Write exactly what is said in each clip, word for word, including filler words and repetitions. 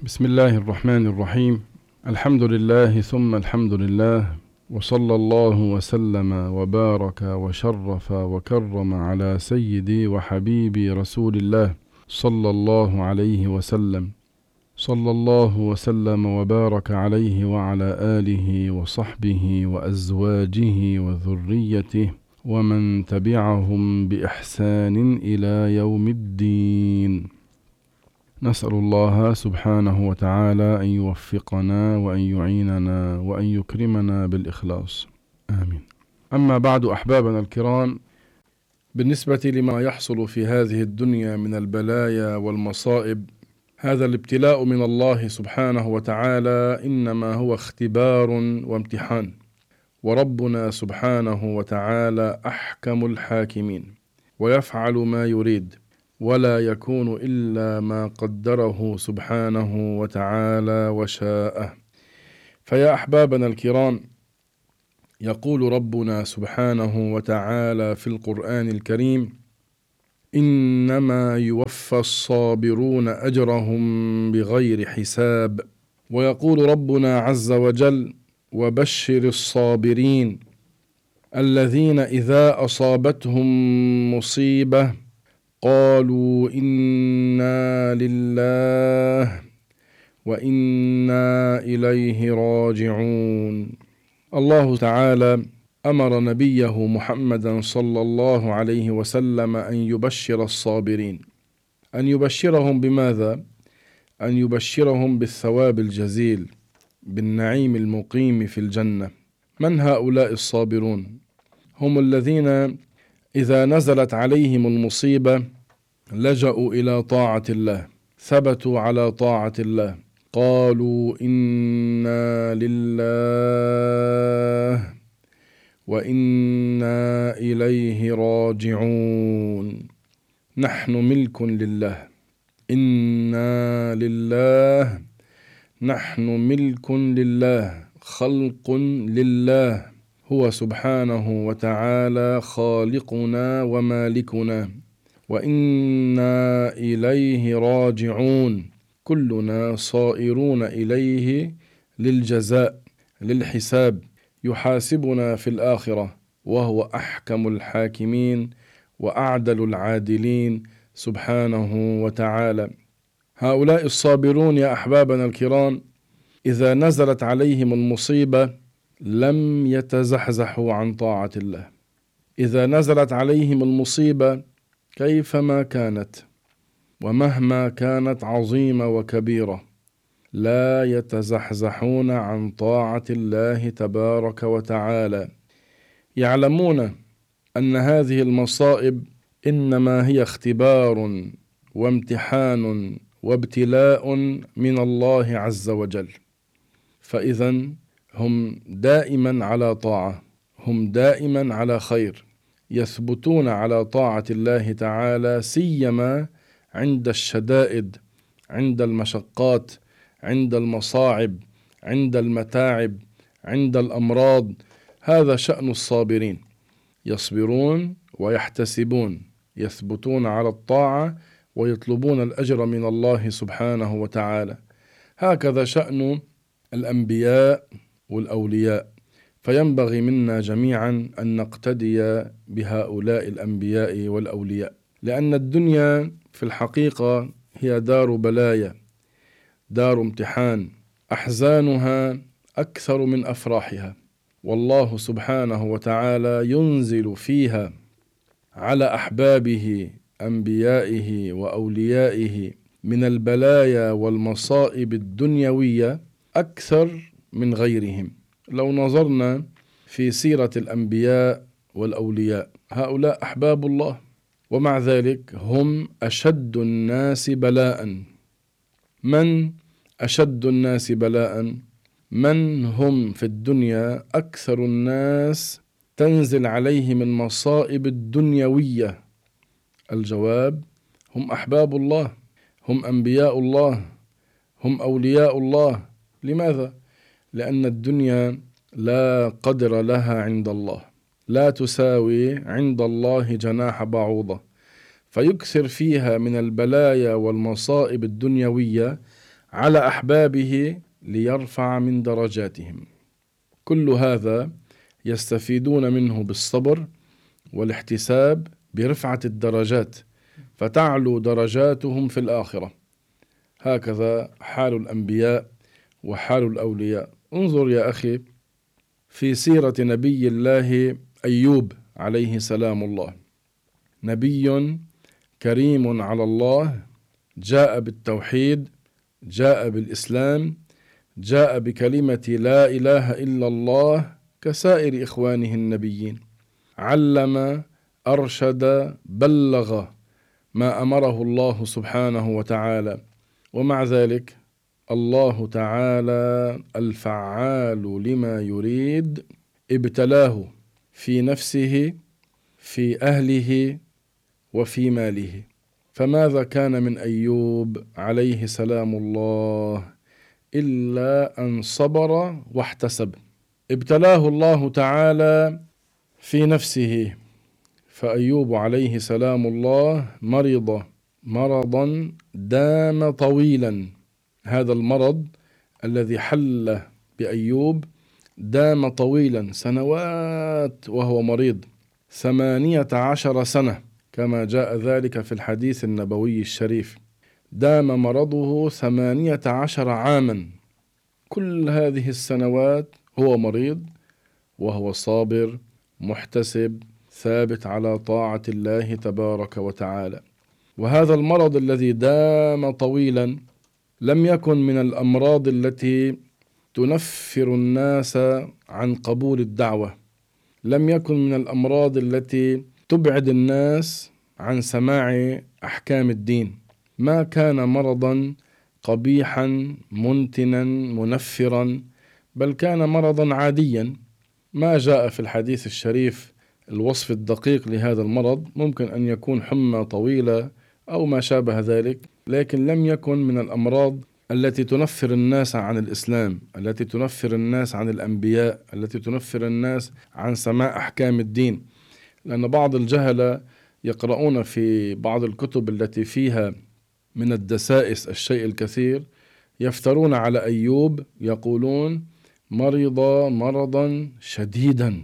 بسم الله الرحمن الرحيم. الحمد لله ثم الحمد لله، وصلى الله وسلم وبارك وشرف وكرم على سيدي وحبيبي رسول الله صلى الله عليه وسلم. صلى الله وسلم وبارك عليه وعلى آله وصحبه وأزواجه وذريته ومن تبعهم بإحسان إلى يوم الدين. نسأل الله سبحانه وتعالى أن يوفقنا وأن يعيننا وأن يكرمنا بالإخلاص، آمين. أما بعد، أحبابنا الكرام، بالنسبة لما يحصل في هذه الدنيا من البلايا والمصائب، هذا الابتلاء من الله سبحانه وتعالى إنما هو اختبار وامتحان، وربنا سبحانه وتعالى أحكم الحاكمين ويفعل ما يريد، ولا يكون إلا ما قدره سبحانه وتعالى وشاءه. فيا أحبابنا الكرام، يقول ربنا سبحانه وتعالى في القرآن الكريم: إنما يوفى الصابرون أجرهم بغير حساب. ويقول ربنا عز وجل: وبشر الصابرين الذين إذا أصابتهم مصيبة قالوا إنا لله وإنا إليه راجعون. الله تعالى أمر نبيه محمدا صلى الله عليه وسلم أن يبشر الصابرين. أن يبشرهم بماذا؟ أن يبشرهم بالثواب الجزيل، بالنعيم المقيم في الجنة. من هؤلاء الصابرون؟ هم الذين إذا نزلت عليهم المصيبة لجأوا إلى طاعة الله، ثبتوا على طاعة الله، قالوا إنا لله وإنا إليه راجعون. نحن ملك لله، إنا لله، نحن ملك لله، خلق لله، هو سبحانه وتعالى خالقنا ومالكنا، وإنا إليه راجعون. كلنا صائرون إليه للجزاء، للحساب، يحاسبنا في الآخرة، وهو أحكم الحاكمين وأعدل العادلين سبحانه وتعالى. هؤلاء الصابرون يا أحبابنا الكرام، إذا نزلت عليهم المصيبة لم يتزحزحوا عن طاعة الله. إذا نزلت عليهم المصيبة كيفما كانت ومهما كانت عظيمة وكبيرة لا يتزحزحون عن طاعة الله تبارك وتعالى. يعلمون أن هذه المصائب إنما هي اختبار وامتحان وابتلاء من الله عز وجل. فإذن هم دائما على طاعة، هم دائما على خير، يثبتون على طاعة الله تعالى، سيما عند الشدائد، عند المشقات، عند المصاعب، عند المتاعب، عند الأمراض. هذا شأن الصابرين، يصبرون ويحتسبون، يثبتون على الطاعة ويطلبون الأجر من الله سبحانه وتعالى. هكذا شأن الأنبياء والأولياء، فينبغي منا جميعا أن نقتدي بهؤلاء الأنبياء والأولياء، لأن الدنيا في الحقيقة هي دار بلايا، دار امتحان، أحزانها أكثر من أفراحها، والله سبحانه وتعالى ينزل فيها على أحبابه أنبيائه وأوليائه من البلايا والمصائب الدنيوية أكثر من غيرهم. لو نظرنا في سيرة الأنبياء والأولياء، هؤلاء أحباب الله، ومع ذلك هم أشد الناس بلاء. من أشد الناس بلاء؟ من هم في الدنيا أكثر الناس تنزل عليهم المصائب الدنيوية؟ الجواب: هم أحباب الله، هم أنبياء الله، هم أولياء الله. لماذا؟ لأن الدنيا لا قدر لها عند الله، لا تساوي عند الله جناح بعوضة، فيكثر فيها من البلايا والمصائب الدنيوية على أحبابه ليرفع من درجاتهم. كل هذا يستفيدون منه بالصبر والاحتساب برفعة الدرجات، فتعلو درجاتهم في الآخرة. هكذا حال الأنبياء وحال الأولياء. انظر يا أخي في سيرة نبي الله أيوب عليه سلام الله، نبي كريم على الله، جاء بالتوحيد، جاء بالإسلام، جاء بكلمة لا إله إلا الله كسائر إخوانه النبيين، علم، أرشد، بلغ ما أمره الله سبحانه وتعالى. ومع ذلك الله تعالى الفعال لما يريد ابتلاه في نفسه، في أهله، وفي ماله. فماذا كان من أيوب عليه سلام الله إلا أن صبر واحتسب. ابتلاه الله تعالى في نفسه، فأيوب عليه سلام الله مرض مرضا دام طويلا. هذا المرض الذي حل بأيوب دام طويلا، سنوات وهو مريض، ثمانية عشر سنة كما جاء ذلك في الحديث النبوي الشريف. دام مرضه ثمانية عشر عاما، كل هذه السنوات هو مريض وهو صابر محتسب ثابت على طاعة الله تبارك وتعالى. وهذا المرض الذي دام طويلا لم يكن من الأمراض التي تنفر الناس عن قبول الدعوة، لم يكن من الأمراض التي تبعد الناس عن سماع أحكام الدين. ما كان مرضا قبيحا منتنا منفرا، بل كان مرضا عاديا. ما جاء في الحديث الشريف الوصف الدقيق لهذا المرض، ممكن أن يكون حمى طويلة أو ما شابه ذلك، لكن لم يكن من الأمراض التي تنفر الناس عن الإسلام، التي تنفر الناس عن الأنبياء، التي تنفر الناس عن سماع أحكام الدين. لأن بعض الجهلة يقرؤون في بعض الكتب التي فيها من الدسائس الشيء الكثير، يفترون على أيوب، يقولون مرض مرضا شديدا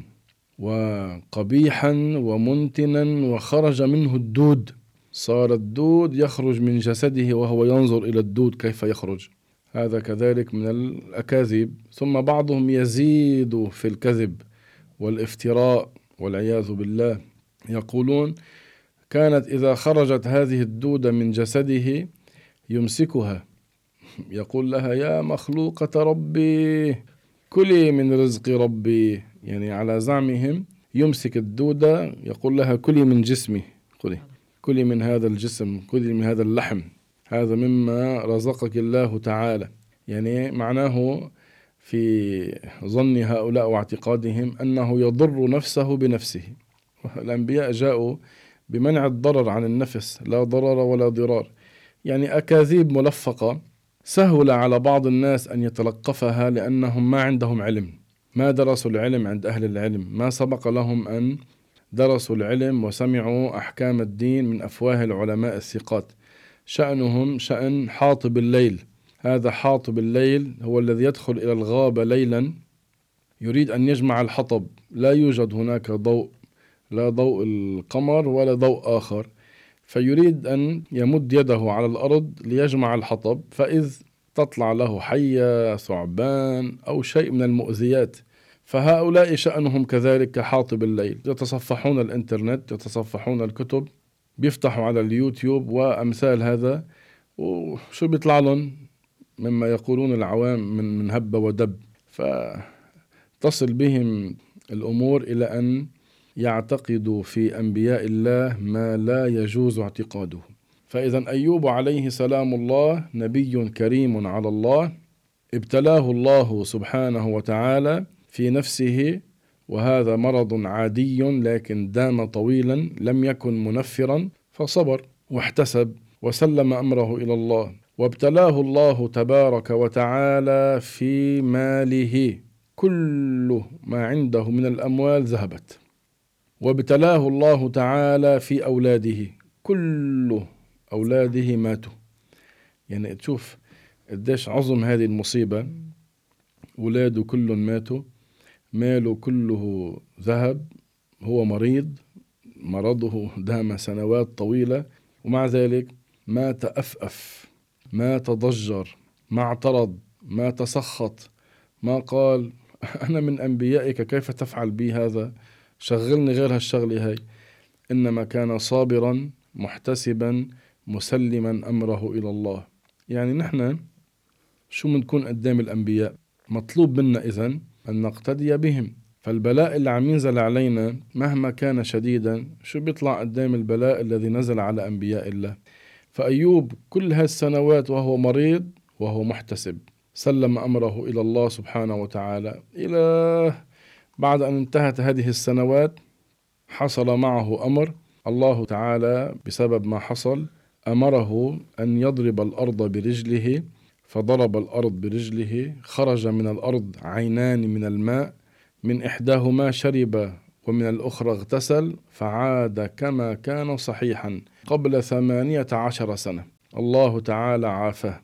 وقبيحا ومنتنا وخرج منه الدود، صار الدود يخرج من جسده وهو ينظر إلى الدود كيف يخرج. هذا كذلك من الأكاذيب. ثم بعضهم يزيد في الكذب والافتراء والعياذ بالله، يقولون كانت إذا خرجت هذه الدودة من جسده يمسكها، يقول لها يا مخلوقة ربي كلي من رزق ربي، يعني على زعمهم يمسك الدودة يقول لها كلي من جسمي، كلي كلي من هذا الجسم، كلي من هذا اللحم، هذا مما رزقك الله تعالى. يعني معناه في ظن هؤلاء واعتقادهم أنه يضر نفسه بنفسه. الأنبياء جاءوا بمنع الضرر عن النفس، لا ضرر ولا ضرار. يعني أكاذيب ملفقة سهل على بعض الناس أن يتلقفها، لأنهم ما عندهم علم، ما درسوا العلم عند أهل العلم، ما سبق لهم أن درسوا العلم وسمعوا أحكام الدين من أفواه العلماء الثقات. شأنهم شأن حاطب الليل. هذا حاطب الليل هو الذي يدخل إلى الغابة ليلا يريد أن يجمع الحطب، لا يوجد هناك ضوء، لا ضوء القمر ولا ضوء آخر، فيريد أن يمد يده على الأرض ليجمع الحطب، فإذ تطلع له حية ثعبان أو شيء من المؤذيات. فهؤلاء شأنهم كذلك كحاطب الليل، يتصفحون الإنترنت، يتصفحون الكتب، بيفتحوا على اليوتيوب وأمثال هذا، وشو بيطلع لهم مما يقولون العوام من من هب ودب. فتصل بهم الأمور إلى أن يعتقدوا في أنبياء الله ما لا يجوز اعتقاده. فإذا أيوب عليه سلام الله نبي كريم على الله، ابتلاه الله سبحانه وتعالى في نفسه، وهذا مرض عادي لكن دام طويلا، لم يكن منفرا، فصبر واحتسب وسلم أمره إلى الله. وابتلاه الله تبارك وتعالى في ماله، كل ما عنده من الأموال ذهبت. وابتلاه الله تعالى في أولاده، كل أولاده ماتوا. يعني تشوف قديش عظم هذه المصيبة. ولاده كلهم ماتوا، ماله كله ذهب، هو مريض، مرضه دام سنوات طويلة، ومع ذلك ما تأفأف، ما تضجر، ما اعترض، ما تسخط، ما قال أنا من أنبيائك كيف تفعل بي هذا، شغلني غير هالشغلة هاي. إنما كان صابرا محتسبا مسلما أمره إلى الله. يعني نحن شو منكون قدام الأنبياء؟ مطلوب منا إذن أن نقتدي بهم. فالبلاء اللي عم ينزل علينا مهما كان شديدا، شو بيطلع قدام البلاء الذي نزل على أنبياء الله؟ فأيوب كل هالسنوات وهو مريض وهو محتسب، سلم أمره إلى الله سبحانه وتعالى، إلى بعد أن انتهت هذه السنوات حصل معه أمر. الله تعالى بسبب ما حصل أمره أن يضرب الأرض برجله، فضرب الأرض برجله، خرج من الأرض عينان من الماء، من إحداهما شرب ومن الأخرى اغتسل، فعاد كما كان صحيحا قبل ثمانية عشر سنة. الله تعالى عافاه.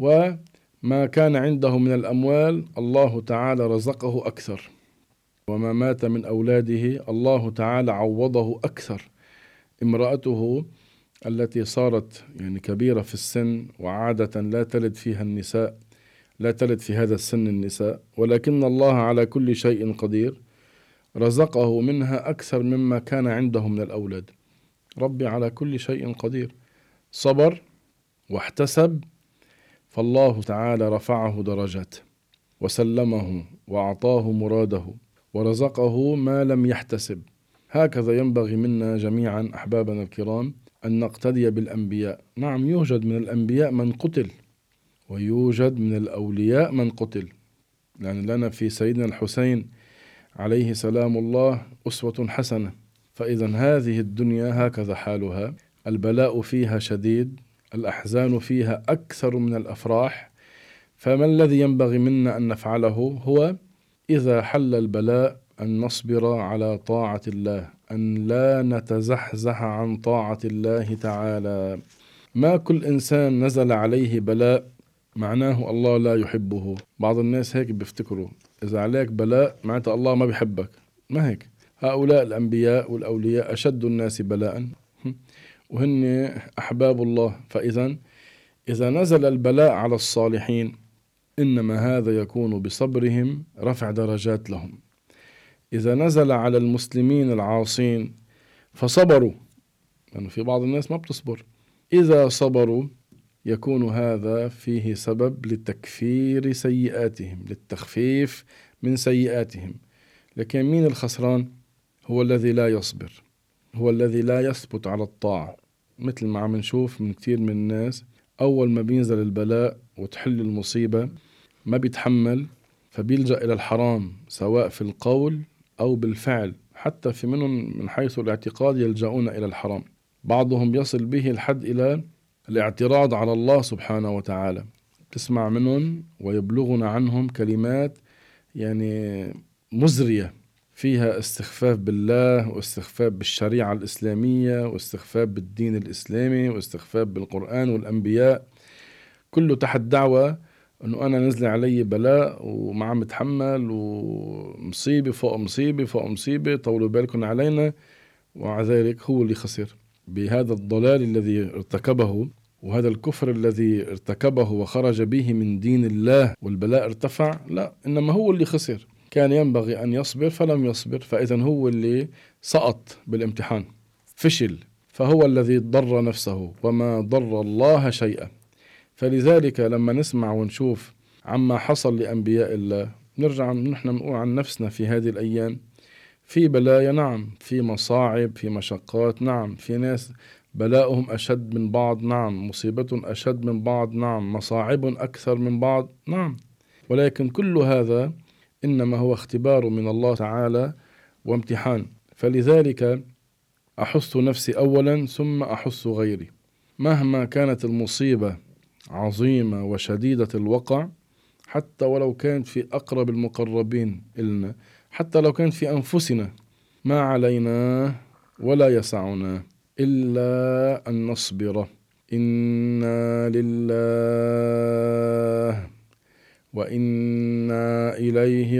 وما كان عنده من الأموال الله تعالى رزقه أكثر، وما مات من أولاده الله تعالى عوضه أكثر. امرأته التي صارت يعني كبيرة في السن، وعادة لا تلد فيها النساء، لا تلد في هذا السن النساء، ولكن الله على كل شيء قدير، رزقه منها أكثر مما كان عنده من الأولاد. ربي على كل شيء قدير. صبر واحتسب، فالله تعالى رفعه درجات وسلمه وأعطاه مراده ورزقه ما لم يحتسب. هكذا ينبغي منا جميعا أحبابنا الكرام أن نقتدي بالأنبياء. نعم، يوجد من الأنبياء من قتل، ويوجد من الأولياء من قتل، لأن لنا في سيدنا الحسين عليه سلام الله أسوة حسنة. فإذا هذه الدنيا هكذا حالها، البلاء فيها شديد، الأحزان فيها أكثر من الأفراح. فما الذي ينبغي منا أن نفعله؟ هو إذا حل البلاء أن نصبر على طاعة الله، أن لا نتزحزح عن طاعة الله تعالى. ما كل إنسان نزل عليه بلاء معناه الله لا يحبه. بعض الناس هيك بيفتكروا إذا عليك بلاء معناته الله ما بيحبك. ما هيك. هؤلاء الأنبياء والأولياء أشد الناس بلاء وهن أحباب الله. فإذا إذا نزل البلاء على الصالحين إنما هذا يكون بصبرهم رفع درجات لهم. إذا نزل على المسلمين العاصين فصبروا، لأن يعني في بعض الناس ما بتصبر، إذا صبروا يكون هذا فيه سبب لتكفير سيئاتهم، للتخفيف من سيئاتهم. لكن مين الخسران؟ هو الذي لا يصبر، هو الذي لا يثبت على الطاعة. مثل ما عم نشوف من كثير من الناس، أول ما بينزل البلاء وتحل المصيبة ما بيتحمل، فبيلجأ إلى الحرام سواء في القول أو بالفعل. حتى في منهم من حيث الاعتقاد يلجأون إلى الحرام. بعضهم يصل به الحد إلى الاعتراض على الله سبحانه وتعالى. تسمع منهم ويبلغنا عنهم كلمات يعني مزرية، فيها استخفاف بالله واستخفاف بالشريعة الإسلامية واستخفاف بالدين الإسلامي واستخفاف بالقرآن والأنبياء، كله تحت دعوة أنه أنا نزل علي بلاء وما عم بتحمل، ومصيبة فوق مصيبة فوق مصيبة، طولوا بالكم علينا. ومع ذلك هو اللي خسر بهذا الضلال الذي ارتكبه، وهذا الكفر الذي ارتكبه وخرج به من دين الله، والبلاء ارتفع. لا، إنما هو اللي خسر. كان ينبغي أن يصبر فلم يصبر، فإذا هو اللي سقط بالامتحان، فشل، فهو الذي ضر نفسه وما ضر الله شيئا. فلذلك لما نسمع ونشوف عما حصل لأنبياء الله نرجع نحن نقول عن نفسنا في هذه الأيام في بلايا، نعم، في مصاعب، في مشقات، نعم، في ناس بلاؤهم أشد من بعض، نعم، مصيبتهم أشد من بعض، نعم، مصاعب أكثر من بعض، نعم، ولكن كل هذا إنما هو اختبار من الله تعالى وامتحان. فلذلك أحث نفسي أولا ثم أحث غيري. مهما كانت المصيبة عظيمة وشديدة الوقع، حتى ولو كانت في أقرب المقربين إلنا، حتى لو كانت في أنفسنا، ما علينا ولا يسعنا إلا أن نصبر إنا لله وإنا إليه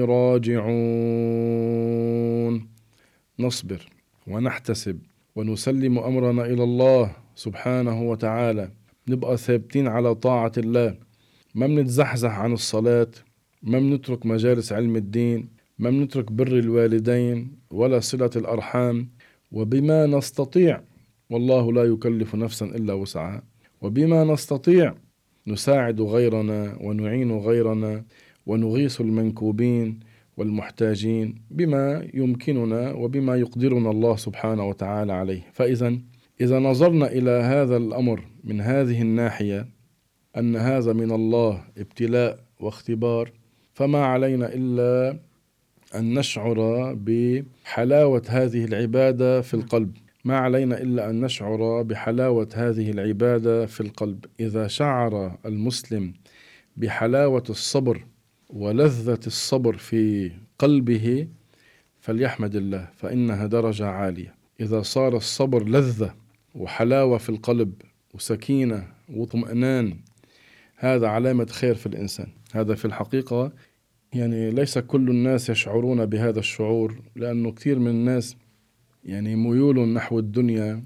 راجعون. نصبر ونحتسب ونسلم أمرنا إلى الله سبحانه وتعالى، نبقى ثابتين على طاعة الله، ما بنتزحزح عن الصلاة، ما بنترك مجالس علم الدين، ما بنترك بر الوالدين ولا صلة الأرحام، وبما نستطيع، والله لا يكلف نفسا إلا وسعها، وبما نستطيع نساعد غيرنا ونعين غيرنا ونغيث المنكوبين والمحتاجين بما يمكننا وبما يقدرنا الله سبحانه وتعالى عليه. فإذا إذا نظرنا إلى هذا الأمر من هذه الناحية، أن هذا من الله ابتلاء واختبار، فما علينا إلا أن نشعر بحلاوة هذه العبادة في القلب، ما علينا إلا أن نشعر بحلاوة هذه العبادة في القلب. إذا شعر المسلم بحلاوة الصبر ولذة الصبر في قلبه فليحمد الله، فإنها درجة عالية. إذا صار الصبر لذة وحلاوة في القلب وسكينة واطمئنان، هذا علامة خير في الإنسان. هذا في الحقيقة يعني ليس كل الناس يشعرون بهذا الشعور، لأنه كثير من الناس يعني ميول نحو الدنيا،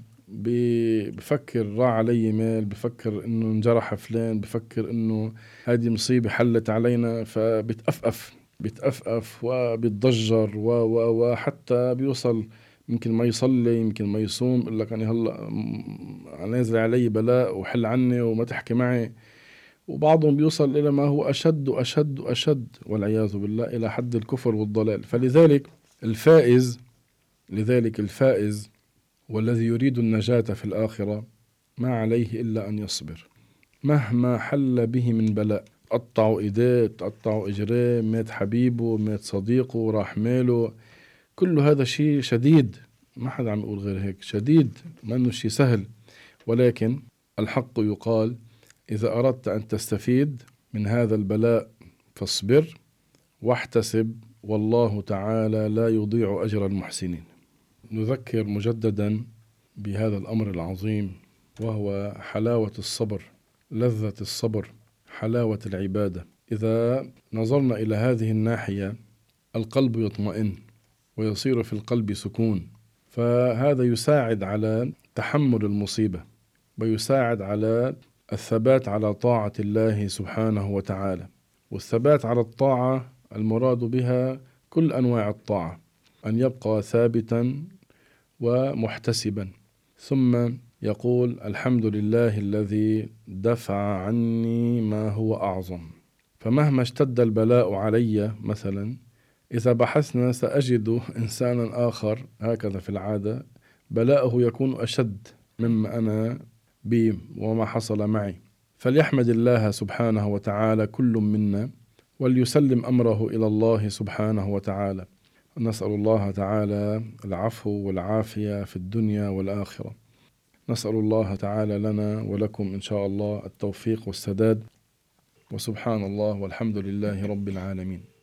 بفكر راح علي مال، بفكر انه انجرح فلان، بفكر انه هذه مصيبة حلت علينا، فبتأفأف بتأفأف وبتضجر وحتى بيوصل يمكن ما يصلي، يمكن ما يصوم، يقول لك أنا هلا نازل علي بلاء وحل عني وما تحكي معي. وبعضهم بيوصل إلى ما هو أشد وأشد وأشد والعياذ بالله، إلى حد الكفر والضلال. فلذلك الفائز لذلك الفائز والذي يريد النجاة في الآخرة ما عليه إلا أن يصبر مهما حل به من بلاء. قطعوا إيديه، قطعوا إجريه، مات حبيبه، مات صديقه، راح ماله، كل هذا شيء شديد، ما حدا عم يقول غير هيك، شديد، ما إنه شيء سهل. ولكن الحق يقال: إذا أردت أن تستفيد من هذا البلاء فاصبر واحتسب، والله تعالى لا يضيع أجر المحسنين. نذكر مجددا بهذا الأمر العظيم، وهو حلاوة الصبر، لذة الصبر، حلاوة العبادة. إذا نظرنا إلى هذه الناحية القلب يطمئن ويصير في القلب سكون، فهذا يساعد على تحمل المصيبة ويساعد على الثبات على طاعة الله سبحانه وتعالى. والثبات على الطاعة المراد بها كل أنواع الطاعة، أن يبقى ثابتا ومحتسبا. ثم يقول: الحمد لله الذي دفع عني ما هو أعظم. فمهما اشتد البلاء علي مثلا، إذا بحثنا سأجد إنسانا آخر هكذا في العادة بلاؤه يكون أشد مما أنا بي وما حصل معي، فليحمد الله سبحانه وتعالى كل منا، وليسلم أمره إلى الله سبحانه وتعالى. نسأل الله تعالى العفو والعافية في الدنيا والآخرة. نسأل الله تعالى لنا ولكم إن شاء الله التوفيق والسداد، وسبحان الله والحمد لله رب العالمين.